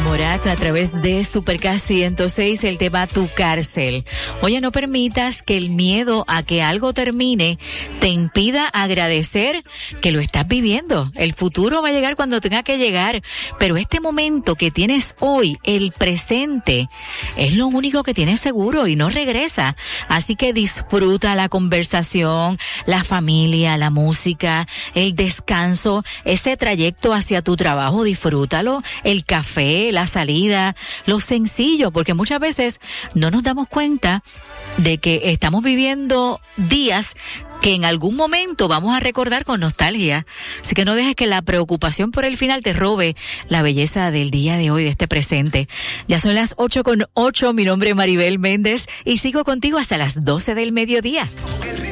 Morat a través de Supercast 106, el tema Tu Cárcel. Oye, no permitas que el miedo a que algo termine te impida agradecer que lo estás viviendo. El futuro va a llegar cuando tenga que llegar, pero este momento que tienes hoy, el presente, es lo único que tienes seguro y no regresa. Así que disfruta la conversación, la familia, la música, el descanso, ese trayecto hacia tu trabajo, disfrútalo, el café, la salida, lo sencillo, porque muchas veces no nos damos cuenta de que estamos viviendo días que en algún momento vamos a recordar con nostalgia. Así que no dejes que la preocupación por el final te robe la belleza del día de hoy, de este presente. Ya son las 8:08, mi nombre es Maribel Méndez y sigo contigo hasta las 12 del mediodía.